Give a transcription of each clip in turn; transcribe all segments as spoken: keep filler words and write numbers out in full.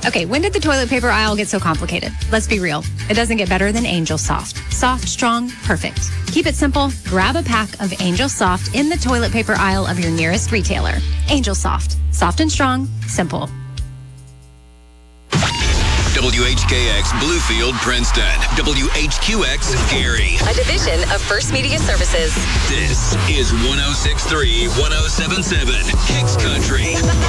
Okay, when did the toilet paper aisle get so complicated? Let's be real. It doesn't get better than Angel Soft. Soft, strong, perfect. Keep it simple. Grab a pack of Angel Soft in the toilet paper aisle of your nearest retailer. Angel Soft. Soft and strong. Simple. W H K X Bluefield, Princeton. W H Q X Gary. A division of First Media Services. This is one oh six point three, one oh seven point seven Kicks Country.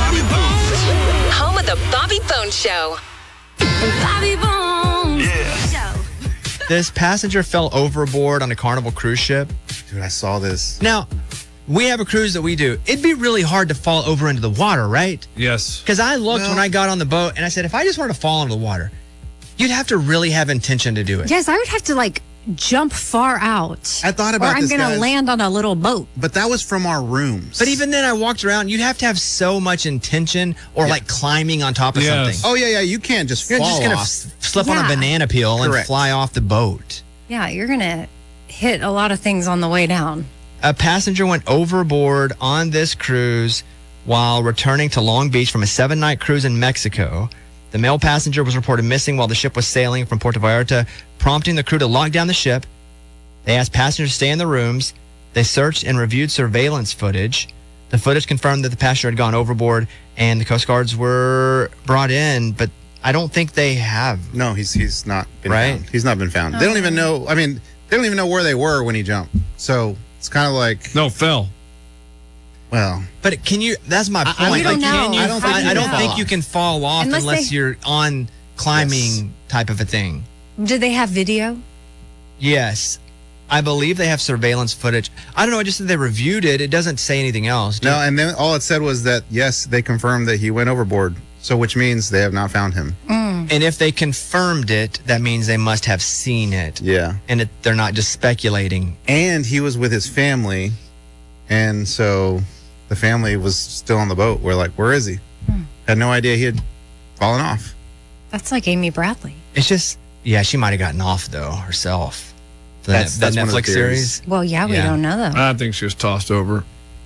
Home of the Bobby Bones Show. Bobby Bones Yeah. Show. This passenger fell overboard on a Carnival cruise ship. Dude, I saw this. Now, we have a cruise that we do. It'd be really hard to fall over into the water, right? Yes. Because I looked Well- when I got on the boat and I said, if I just wanted to fall into the water, you'd have to really have intention to do it. Yes, I would have to like jump far out. I thought about Or I'm this, going to guys. land on a little boat. But that was from our rooms. But even then, I walked around. You'd have to have so much intention, or Yeah. like climbing on top of Yes. something. Oh, yeah, yeah. You can't just You're fall just gonna off. f- slip on a Yeah. banana peel and Correct. fly off the boat. Yeah, you're going to hit a lot of things on the way down. A passenger went overboard on this cruise while returning to Long Beach from a seven-night cruise in Mexico. The male passenger was reported missing while the ship was sailing from Puerto Vallarta, prompting the crew to lock down the ship. They asked passengers to stay in the rooms. They searched and reviewed surveillance footage. The footage confirmed that the passenger had gone overboard, and the Coast Guards were brought in, but I don't think they have. No, he's he's not been Right. found. He's not been found. They don't even know. I mean, they don't even know where they were when he jumped. So it's kind of like, No, fell. well, But can you? That's my I- I point. don't like, think- can you? I don't think I, you I don't can think fall you off. can fall off Unless unless, they- you're on climbing Yes. type of a thing. Did they have video? Yes, I believe they have surveillance footage. I don't know. I just said they reviewed it. It doesn't say anything else. no. And then all it said was that, yes, they confirmed that he went overboard. So which means they have not found him. And if they confirmed it, that means they must have seen it. Yeah. And it, they're not just speculating. And he was with his family. And so the family was still on the boat. We're like, where is he? Had no idea he had fallen off. That's like Amy Bradley. It's just, yeah, she might have gotten off though herself. The, That's- that that's one of the Netflix theories. series. Well, yeah, we Yeah. don't know though. I think she was tossed over.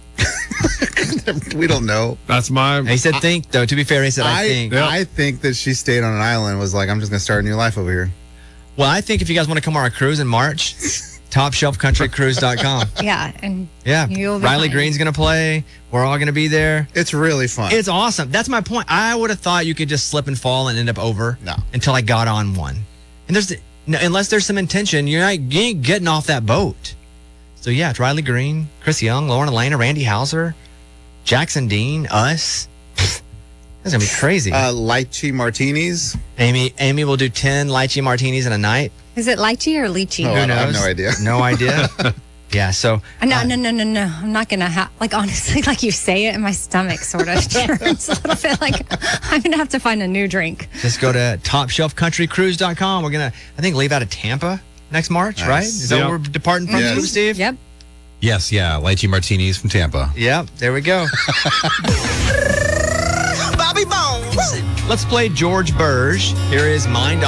We don't know. That's my. He said, think though. To be fair, he said, I, I, think. Yeah. I think that she stayed on an island and was like, I'm just going to start a new life over here. Well, I think if you guys want to come on our cruise in March, top shelf country cruise dot com. Yeah, and Yeah. You'll be Riley fine. Green's going to play. We're all going to be there. It's really fun. It's awesome. That's my point. I would have thought you could just slip and fall and end up over. No. Until I got on one. And there's no, unless there's some intention, you're not you ain't getting off that boat. So yeah, it's Riley Green, Chris Young, Lauren Elena, Randy Hauser, Jackson Dean, us. That's gonna be crazy. uh, lychee martinis. Amy Amy will do ten lychee martinis in a night. is it lychee or lychee? Oh, Who I knows? have no idea. No idea. Yeah. So Uh, No, uh, no, no, no, no. I'm not gonna have like honestly, like you say it, and my stomach sort of turns a little bit. Like I'm gonna have to find a new drink. just go to top shelf country cruise dot com. We're gonna I think leave out of Tampa next March, Nice. right? Is that Yep. what we're departing from, Yes. too, Steve? Yep. Yes, yeah, lychee martinis from Tampa. Yep. There we go. Bobby Bones. Let's play George Burge. Here is Mind